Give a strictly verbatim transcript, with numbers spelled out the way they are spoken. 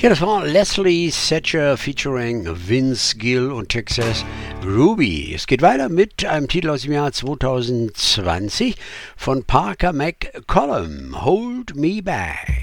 Ja, das war Leslie Thatcher featuring Vince Gill und Texas Ruby. Es geht weiter mit einem Titel aus dem Jahr zwanzig zwanzig von Parker McCollum, Hold Me Back.